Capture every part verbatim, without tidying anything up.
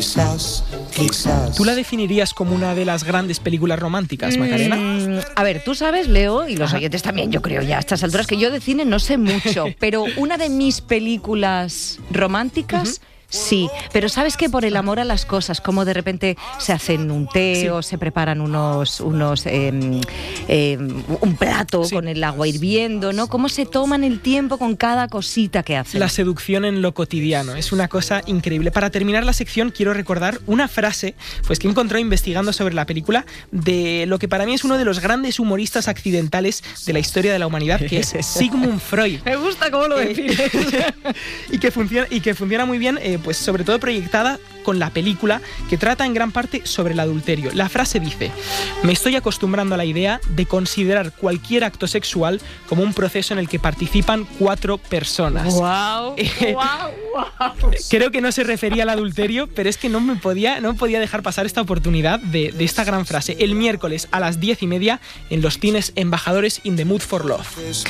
Quizás, quizás. ¿Tú la definirías como una de las grandes películas románticas, Macarena? Mm, a ver, tú sabes, Leo, y los Ajá. oyentes también, yo creo ya a estas alturas, que yo de cine no sé mucho, pero una de mis películas románticas... Uh-huh. Sí, pero ¿sabes qué? Por el amor a las cosas, como de repente se hacen un té sí. o se preparan unos, unos eh, eh, un plato sí. con el agua hirviendo, ¿no? Cómo se toman el tiempo con cada cosita que hacen. La seducción en lo cotidiano, es una cosa increíble. Para terminar la sección quiero recordar una frase pues, que encontré investigando sobre la película de lo que para mí es uno de los grandes humoristas accidentales de la historia de la humanidad, que es Sigmund Freud. Me gusta cómo lo defines. Eh, y, que funciona, y que funciona muy bien, eh, pues sobre todo proyectada con la película, que trata en gran parte sobre el adulterio. La frase dice: me estoy acostumbrando a la idea de considerar cualquier acto sexual como un proceso en el que participan cuatro personas. Wow, eh, wow, wow. Creo que no se refería al adulterio, pero es que no me podía, no podía dejar pasar esta oportunidad de, de esta gran frase. El miércoles a las diez y media en los cines Embajadores in the Mood for Love.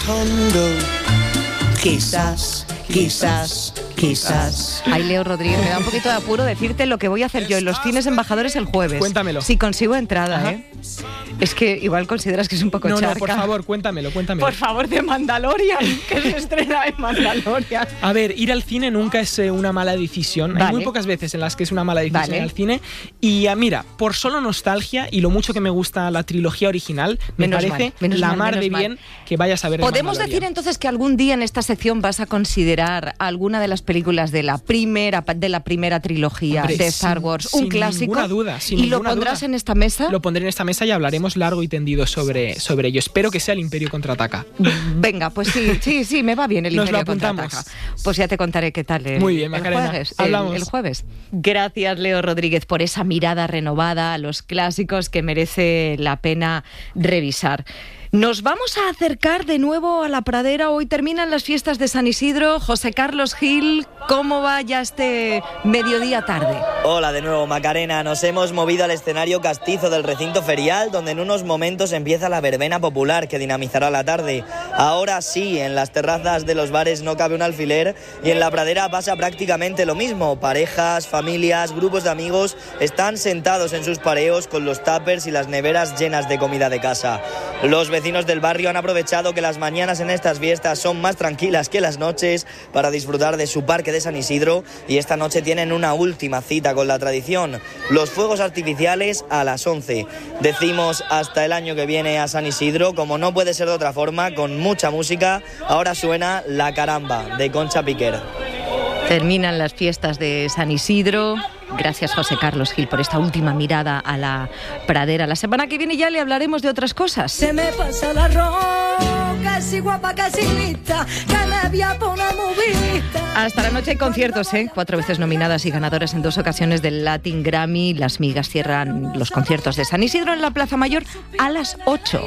Quizás, quizás, quizás. Ay, Leo Rodríguez, me da un poquito de apuro decirte lo que voy a hacer yo en los cines Embajadores el jueves. Cuéntamelo. Si consigo entrada, Ajá. ¿eh? Es que igual consideras que es un poco no, charca. No, por favor, cuéntamelo, cuéntamelo. Por favor, de Mandalorian, que se estrena en Mandalorian. A ver, ir al cine nunca es eh, una mala decisión. Vale. Hay muy pocas veces en las que es una mala decisión vale. ir al cine. Y uh, mira, por solo nostalgia y lo mucho que me gusta la trilogía original, me menos parece mal, la mal, mar de mal. bien que vayas a ver. ¿Podemos decir entonces que algún día en esta sección vas a considerar alguna de las películas de la primera, de la primera trilogía Hombre, de Star Wars, sin, un sin clásico? Ninguna duda, sin ¿Y ninguna lo pondrás duda. en esta mesa? Lo pondré en esta mesa y hablaremos largo y tendido sobre, sobre ello. Espero que sea el Imperio Contraataca. Venga, pues sí, sí, sí, me va bien el Nos Imperio lo apuntamos. Contraataca. Pues ya te contaré qué tal el, Muy bien, el Macarena. jueves. Hablamos. El, el jueves. Gracias, Leo Rodríguez, por esa mirada renovada a los clásicos que merece la pena revisar. Nos vamos a acercar de nuevo a la pradera. Hoy terminan las fiestas de San Isidro. José Carlos Gil, ¿cómo va ya este mediodía tarde? Hola de nuevo, Macarena. Nos hemos movido al escenario castizo del recinto ferial, donde en unos momentos empieza la verbena popular que dinamizará la tarde. Ahora sí, en las terrazas de los bares no cabe un alfiler y en la pradera pasa prácticamente lo mismo. Parejas, familias, grupos de amigos están sentados en sus pareos con los tuppers y las neveras llenas de comida de casa. Los vecinos del barrio han aprovechado que las mañanas en estas fiestas son más tranquilas que las noches para disfrutar de su parque de San Isidro y esta noche tienen una última cita con la tradición, los fuegos artificiales a las once. Decimos hasta el año que viene a San Isidro, como no puede ser de otra forma, con mucha música. Ahora suena La Caramba de Concha Piquer. Terminan las fiestas de San Isidro. Gracias, José Carlos Gil, por esta última mirada a la pradera. La semana que viene ya le hablaremos de otras cosas. Se me pasa la roca, así guapa, casi lista, que me voy a poner muy vista. Hasta la noche hay conciertos, ¿eh? Cuatro veces nominadas y ganadoras en dos ocasiones del Latin Grammy. Las migas cierran los conciertos de San Isidro en la Plaza Mayor a las ocho.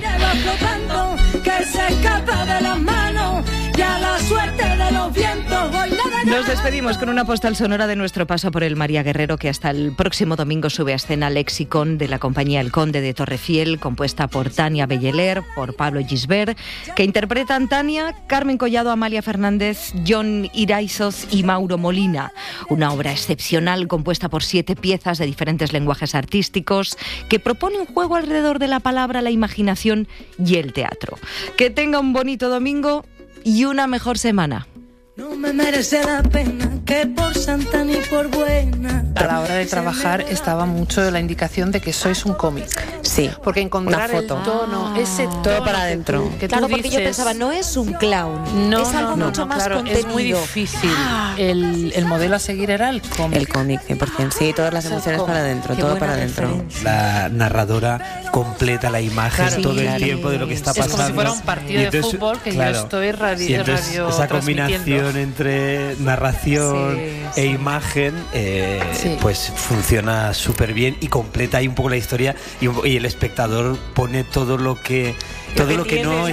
Que se escapa de las manos y a la suerte de los vientos. Nos despedimos con una postal sonora de nuestro paso por el María Guerrero, que hasta el próximo domingo sube a escena Lexicon de la compañía El Conde de Torrefiel, compuesta por Tania Belleler, por Pablo Gisbert, que interpretan Tania, Carmen Collado, Amalia Fernández, John Iraizoz y Mauro Molina. Una obra excepcional compuesta por siete piezas de diferentes lenguajes artísticos que propone un juego alrededor de la palabra, la imaginación y el teatro. Que tenga un bonito domingo y una mejor semana. No me merece la pena que por santa ni por buena. A la hora de trabajar estaba mucho la indicación de que sois un cómic. Sí. Porque encontrar una el foto. tono, Ah. ese Todo tono para que adentro. tú- que Claro, tú porque yo dices, pensaba, no es un clown, no, es algo no, no, mucho no, más claro, contenido. es muy difícil. El, el modelo a seguir era el cómic. El cómic, cien por ciento. Sí, todas las Es el emociones cómic. para adentro, Qué todo buena para adentro. referencia. La narradora completa la imagen Claro, todo sí, el tiempo de lo que está es como pasando. si fuera un partido Y de entonces, fútbol que claro, yo estoy radio, y entonces radio esa transmitiendo. combinación entre narración Sí, e sí. imagen eh, Sí. pues funciona súper bien y completa ahí un poco la historia y, un- y el espectador pone todo lo que todo lo que no